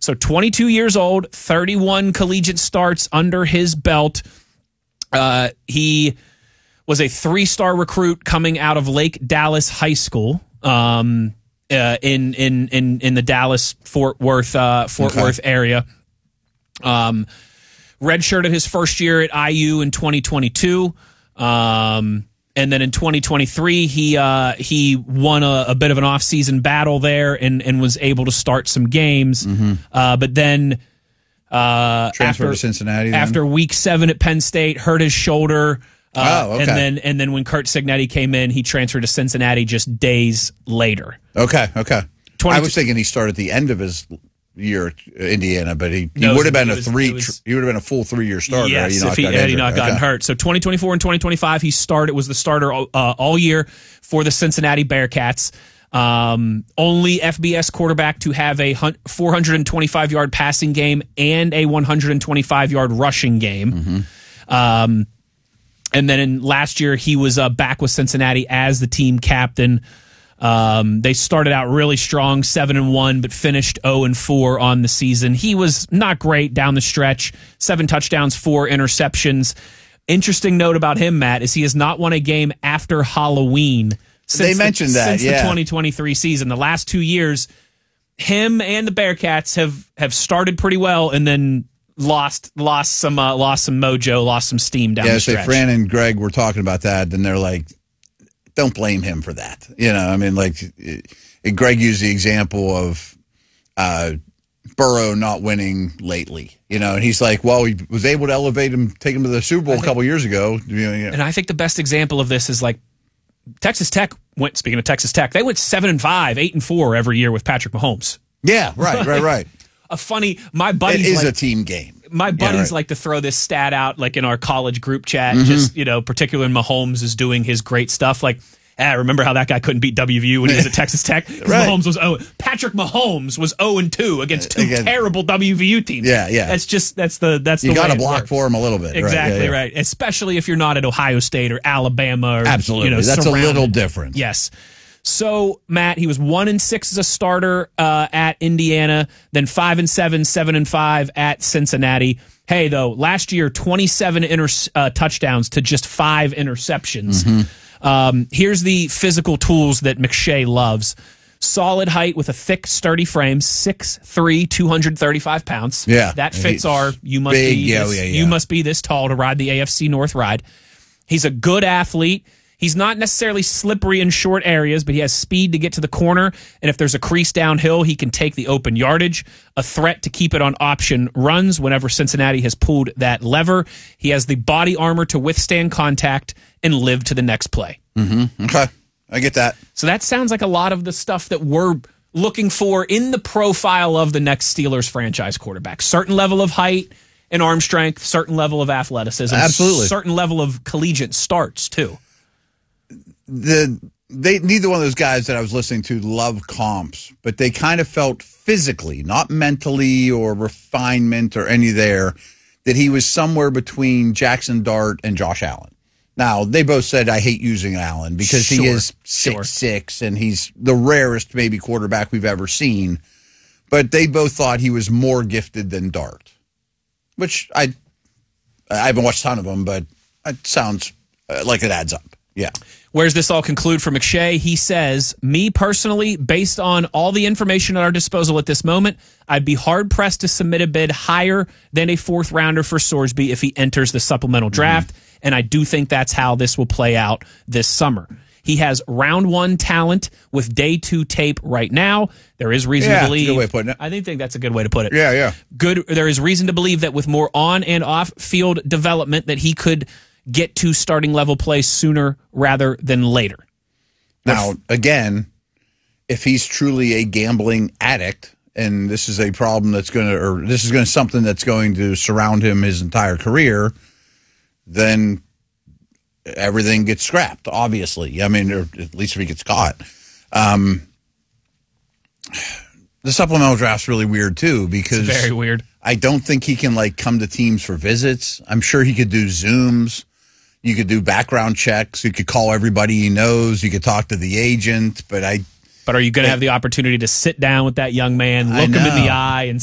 So 22 years old, 31 collegiate starts under his belt. He was a 3-star recruit coming out of Lake Dallas High School in the Dallas Fort Worth area. Redshirted his first year at IU in 2022. And then in 2023, he won a bit of an off-season battle there and was able to start some games. But then transferred to Cincinnati. After week 7 at Penn State, hurt his shoulder. Okay. And then when Curt Cignetti came in, he transferred to Cincinnati just days later. Okay. I was thinking he started at the end of his year at Indiana, but he would have been a full 3-year starter. Yes, if he had not gotten hurt. So 2024 and 2025, he was the starter all year for the Cincinnati Bearcats. Only FBS quarterback to have a 425-yard passing game and a 125-yard rushing game. And then in last year, he was back with Cincinnati as the team captain. They started out really strong, 7-1, but finished 0-4 on the season. He was not great down the stretch. 7 touchdowns, 4 interceptions. Interesting note about him, Matt, is he has not won a game after Halloween since the 2023 season. The last 2 years, him and the Bearcats have started pretty well and then lost some mojo, lost some steam down the stretch. Yeah, so Fran and Greg were talking about that, and they're like, don't blame him for that. I mean, like, Greg used the example of Burrow not winning lately, and he's like, well, he was able to elevate him, take him to the Super Bowl a couple years ago. And I think the best example of this is like Texas Tech speaking of Texas Tech, they went 7-5, 8-4 every year with Patrick Mahomes. Yeah, right. My buddies it is a team game. My buddies like to throw this stat out, like in our college group chat. Just particularly when Mahomes is doing his great stuff. Like, remember how that guy couldn't beat WVU when he was at Texas Tech? Right. Patrick Mahomes was 0-2 against two terrible WVU teams. Yeah. That's the you got to block works for him a little bit. Exactly right. Especially if you're not at Ohio State or Alabama. Or, absolutely, that's surrounded. A little different. Yes. So, Matt, he was 1-6 as a starter at Indiana, then 5-7, 7-5 at Cincinnati. Hey, though, last year, 27 touchdowns to just 5 interceptions. Here's the physical tools that McShay loves. Solid height with a thick, sturdy frame, 6'3", 235 pounds. Yeah. That fits our you must be this tall to ride the AFC North ride. He's a good athlete. He's not necessarily slippery in short areas, but he has speed to get to the corner. And if there's a crease downhill, he can take the open yardage. A threat to keep it on option runs whenever Cincinnati has pulled that lever. He has the body armor to withstand contact and live to the next play. Okay, I get that. So that sounds like a lot of the stuff that we're looking for in the profile of the next Steelers franchise quarterback. Certain level of height and arm strength, certain level of athleticism. Absolutely. Certain level of collegiate starts, too. Neither one of those guys that I was listening to love comps, but they kind of felt physically, not mentally or refinement or any there, that he was somewhere between Jackson Dart and Josh Allen. Now, they both said, I hate using Allen because he is 6'6", and he's the rarest maybe quarterback we've ever seen. But they both thought he was more gifted than Dart, which I haven't watched a ton of them, but it sounds like it adds up. Yeah. Where's this all conclude for McShay? He says, me personally, based on all the information at our disposal at this moment, I'd be hard-pressed to submit a bid higher than a 4th rounder for Sorsby if he enters the supplemental draft, and I do think that's how this will play out this summer. He has round 1 talent with day 2 tape right now. There is reason to believe. That's a good way of putting it. I think that's a good way to put it. Yeah. Good. There is reason to believe that with more on and off field development, that he could get to starting level play sooner rather than later. Now, again, if he's truly a gambling addict, and this is a problem something that's going to surround him his entire career, then everything gets scrapped, obviously. I mean, or at least if he gets caught. The supplemental draft's really weird, too, because it's very weird. I don't think he can, come to teams for visits. I'm sure he could do Zooms. You could do background checks. You could call everybody he knows. You could talk to the agent. But are you going to have the opportunity to sit down with that young man, look him in the eye, and